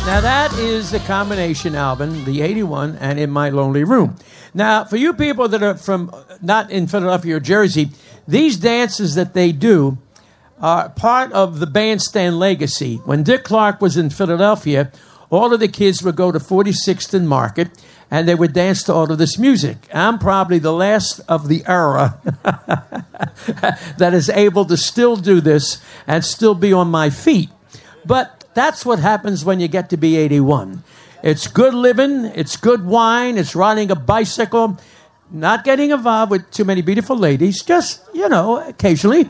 Now, that is the combination album, the 81, and In My Lonely Room. Now, for you people that are from not in Philadelphia or Jersey, these dances that they do are part of the bandstand legacy. When Dick Clark was in Philadelphia, all of the kids would go to 46th and Market, and they would dance to all of this music. I'm probably the last of the era that is able to still do this and still be on my feet. But that's what happens when you get to be 81. It's good living, it's good wine, it's riding a bicycle, not getting involved with too many beautiful ladies, just, occasionally.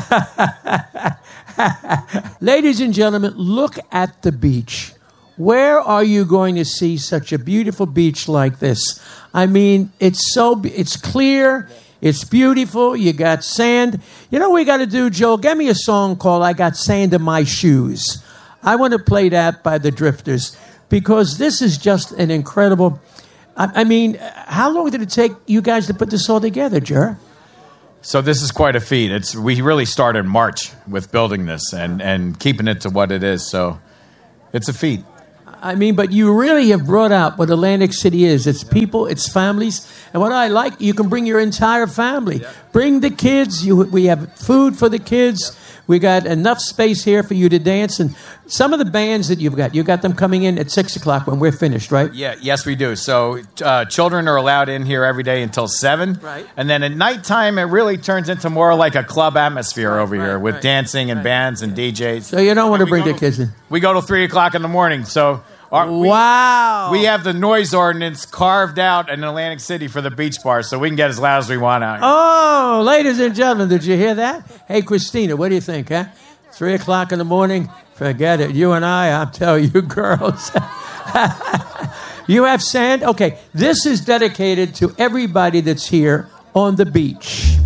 Ladies and gentlemen, look at the beach. Where are you going to see such a beautiful beach like this? I mean, it's clear, it's beautiful, you got sand. You know what we got to do, Joel? Get me a song called I Got Sand in My Shoes. I want to play that by the Drifters because this is just an incredible... I mean, how long did it take you guys to put this all together, Jer? So this is quite a feat. We really started in March with building this and keeping it to what it is. So it's a feat. I mean, but you really have brought out what Atlantic City is. It's people, it's families. And what I like, you can bring your entire family. Yeah. Bring the kids. We have food for the kids. Yeah. We got enough space here for you to dance. And some of the bands that you got them coming in at 6 o'clock when we're finished, right? Yeah, yes, we do. So children are allowed in here every day until 7. Right. And then at nighttime, it really turns into more like a club atmosphere over here with dancing and bands and DJs. So you don't want to bring the kids in? We go till 3 o'clock in the morning. So wow. We have the noise ordinance carved out in Atlantic City for the beach bar, so we can get as loud as we want out here. Oh, ladies and gentlemen, did you hear that? Hey, Christina, what do you think, huh? 3 o'clock in the morning? Forget it. You and I'm telling you, girls. You have sand? Okay, this is dedicated to everybody that's here on the beach.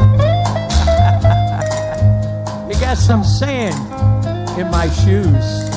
You got some sand in my shoes.